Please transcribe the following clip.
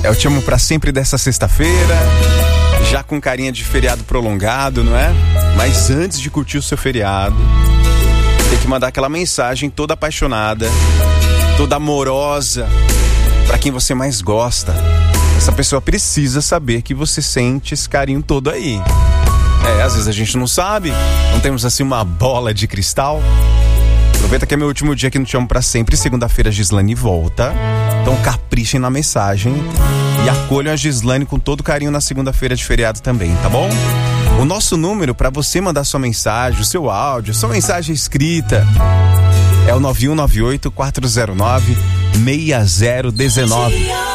Eu te amo pra sempre dessa sexta-feira, já com carinha de feriado prolongado, não é? Mas antes de curtir o seu feriado, tem que mandar aquela mensagem toda apaixonada, toda amorosa, pra quem você mais gosta. Essa pessoa precisa saber que você sente esse carinho todo aí. Às vezes a gente não sabe, não temos assim uma bola de cristal. Aproveita que é meu último dia aqui no Te Amo Pra Sempre. Segunda-feira a Gislane volta. Então caprichem na mensagem e acolham a Gislane com todo carinho na segunda-feira de feriado também, tá bom? O nosso número para você mandar sua mensagem, o seu áudio, sua mensagem escrita é o 9198-409-6019.